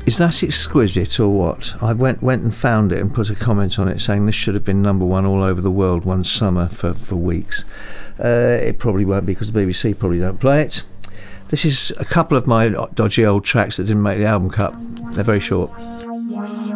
Is that exquisite or what? I went and found it and put a comment on it saying this should have been number one all over the world one summer for weeks. It probably won't be because the BBC probably don't play it. This is a couple of my dodgy old tracks that didn't make the album cut. They're very short.